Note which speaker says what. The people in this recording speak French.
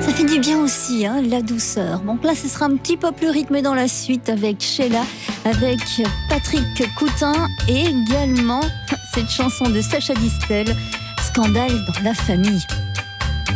Speaker 1: Ça fait du bien aussi, hein, la douceur. Bon, là, ce sera un petit peu plus rythmé dans la suite avec Sheila, avec Patrick Coutin et également cette chanson de Sacha Distel, Scandale dans la famille.